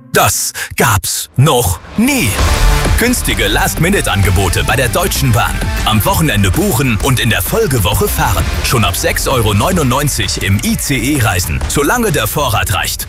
Das gab's noch nie. Günstige Last-Minute-Angebote bei der Deutschen Bahn. Am Wochenende buchen und in der Folgewoche fahren. Schon ab 6,99 € im ICE reisen, solange der Vorrat reicht.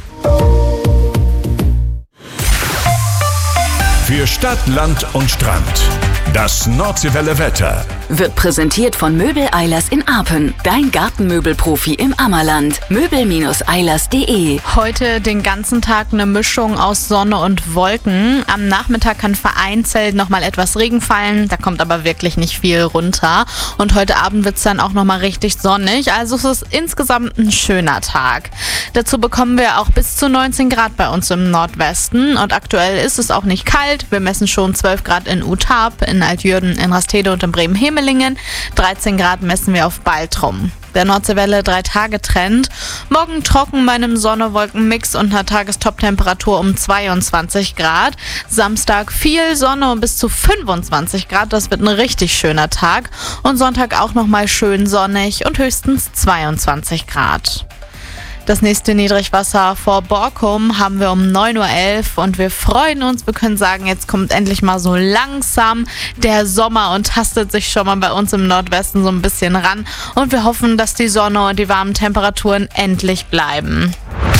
Für Stadt, Land und Strand. Das Nordseewelle Wetter wird präsentiert von Möbel Eilers in Arpen. Dein Gartenmöbelprofi im Ammerland. Möbel-eilers.de. Heute den ganzen Tag eine Mischung aus Sonne und Wolken. Am Nachmittag kann vereinzelt nochmal etwas Regen fallen. Da kommt aber wirklich nicht viel runter. Und heute Abend wird es dann auch nochmal richtig sonnig. Also es ist insgesamt ein schöner Tag. Dazu bekommen wir auch bis zu 19 Grad bei uns im Nordwesten. Und aktuell ist es auch nicht kalt. Wir messen schon 12 Grad in Utarp, in Altjürden, in Rastede und in Bremen-Hemelingen. 13 Grad messen wir auf Baltrum. Der Nordseewelle 3-Tage-Trend. Morgen trocken bei einem Sonne-Wolken-Mix und einer Tagestop-Temperatur um 22 Grad. Samstag viel Sonne und bis zu 25 Grad. Das wird ein richtig schöner Tag. Und Sonntag auch nochmal schön sonnig und höchstens 22 Grad. Das nächste Niedrigwasser vor Borkum haben wir um 9:11 Uhr und wir freuen uns. Wir können sagen, jetzt kommt endlich mal so langsam der Sommer und tastet sich schon mal bei uns im Nordwesten so ein bisschen ran. Und wir hoffen, dass die Sonne und die warmen Temperaturen endlich bleiben.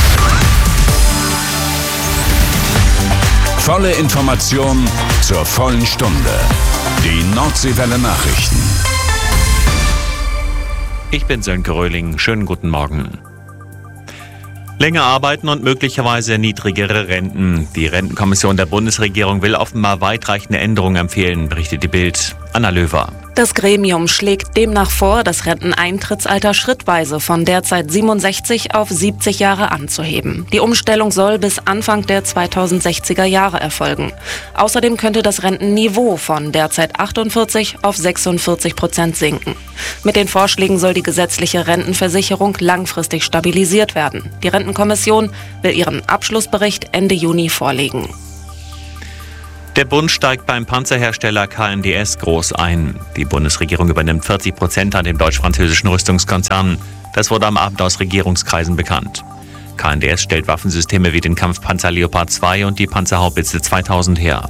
Volle Information zur vollen Stunde. Die Nordseewelle Nachrichten. Ich bin Sönke Röhling. Schönen guten Morgen. Länger arbeiten und möglicherweise niedrigere Renten. Die Rentenkommission der Bundesregierung will offenbar weitreichende Änderungen empfehlen, berichtet die Bild. Anna Löwer. Das Gremium schlägt demnach vor, das Renteneintrittsalter schrittweise von derzeit 67 auf 70 Jahre anzuheben. Die Umstellung soll bis Anfang der 2060er Jahre erfolgen. Außerdem könnte das Rentenniveau von derzeit 48 auf 46% sinken. Mit den Vorschlägen soll die gesetzliche Rentenversicherung langfristig stabilisiert werden. Die Rentenkommission will ihren Abschlussbericht Ende Juni vorlegen. Der Bund steigt beim Panzerhersteller KNDS groß ein. Die Bundesregierung übernimmt 40% an dem deutsch-französischen Rüstungskonzern. Das wurde am Abend aus Regierungskreisen bekannt. KNDS stellt Waffensysteme wie den Kampfpanzer Leopard 2 und die Panzerhaubitze 2000 her.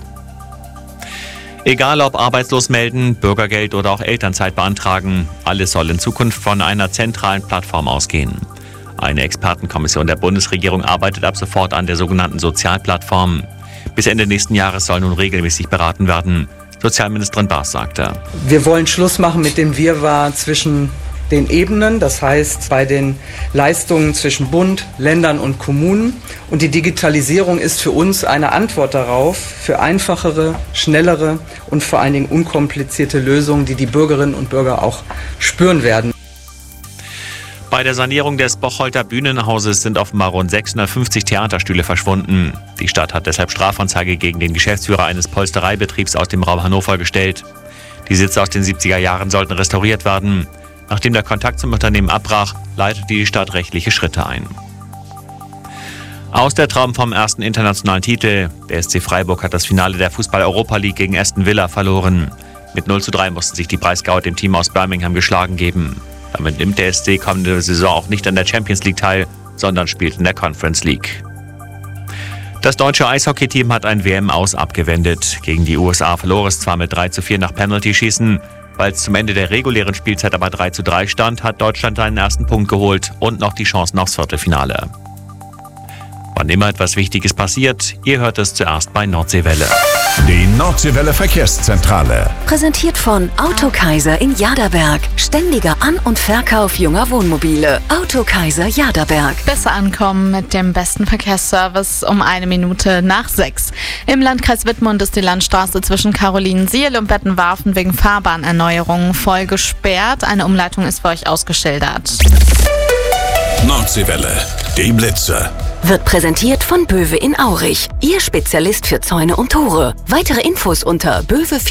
Egal ob arbeitslos melden, Bürgergeld oder auch Elternzeit beantragen, alles soll in Zukunft von einer zentralen Plattform ausgehen. Eine Expertenkommission der Bundesregierung arbeitet ab sofort an der sogenannten Sozialplattform. Bis Ende nächsten Jahres soll nun regelmäßig beraten werden. Sozialministerin Baas sagte: Wir wollen Schluss machen mit dem Wirrwarr zwischen den Ebenen, das heißt bei den Leistungen zwischen Bund, Ländern und Kommunen. Und die Digitalisierung ist für uns eine Antwort darauf, für einfachere, schnellere und vor allen Dingen unkomplizierte Lösungen, die die Bürgerinnen und Bürger auch spüren werden. Bei der Sanierung des Bocholter Bühnenhauses sind offenbar rund 650 Theaterstühle verschwunden. Die Stadt hat deshalb Strafanzeige gegen den Geschäftsführer eines Polstereibetriebs aus dem Raum Hannover gestellt. Die Sitze aus den 70er Jahren sollten restauriert werden. Nachdem der Kontakt zum Unternehmen abbrach, leitete die Stadt rechtliche Schritte ein. Aus der Traum vom ersten internationalen Titel. Der SC Freiburg hat das Finale der Fußball-Europa League gegen Aston Villa verloren. Mit 0:3 mussten sich die Breisgauer dem Team aus Birmingham geschlagen geben. Damit nimmt der SC kommende Saison auch nicht an der Champions League teil, sondern spielt in der Conference League. Das deutsche Eishockeyteam hat ein WM-Aus abgewendet. Gegen die USA verlor es zwar mit 3:4 nach Penalty-Schießen. Weil es zum Ende der regulären Spielzeit aber 3:3 stand, hat Deutschland seinen ersten Punkt geholt und noch die Chancen aufs Viertelfinale. Wann immer etwas Wichtiges passiert, ihr hört es zuerst bei Nordseewelle. Die Nordseewelle Verkehrszentrale. Präsentiert von Autokaiser in Jaderberg. Ständiger An- und Verkauf junger Wohnmobile. Autokaiser Jaderberg. Besser ankommen mit dem besten Verkehrsservice um 6:01. Im Landkreis Wittmund ist die Landstraße zwischen Carolinensiel und Bettenwarfen wegen Fahrbahnerneuerungen voll gesperrt. Eine Umleitung ist für euch ausgeschildert. Nordseewelle, die Blitze. Wird präsentiert von Böwe in Aurich. Ihr Spezialist für Zäune und Tore. Weitere Infos unter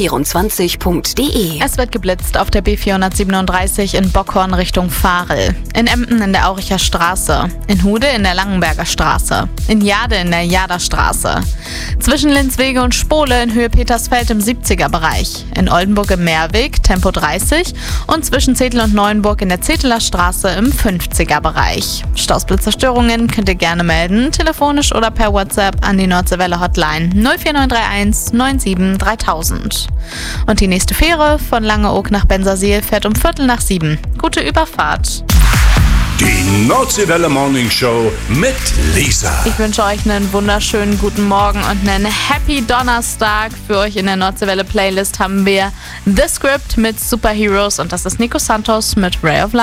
böwe24.de. Es wird geblitzt auf der B437 in Bockhorn Richtung Varel. In Emden in der Auricher Straße. In Hude in der Langenberger Straße. In Jade in der Jaderstraße. Zwischen Linzwege und Spole in Höhe Petersfeld im 70er-Bereich. In Oldenburg im Meerweg, Tempo 30. Und zwischen Zetel und Neuenburg in der Zeteler Straße im 50er-Bereich. Stausblitzer Störungen könnt ihr gerne melden, telefonisch oder per WhatsApp an die Nordseewelle Hotline 04931 97 3000. Und die nächste Fähre von Langeoog nach Bensersiel fährt um 6:15. Gute Überfahrt. Die Nordseewelle Morning Show mit Lisa. Ich wünsche euch einen wunderschönen guten Morgen und einen Happy Donnerstag. Für euch in der Nordseewelle Playlist haben wir The Script mit Superheroes und das ist Nico Santos mit Ray of Light.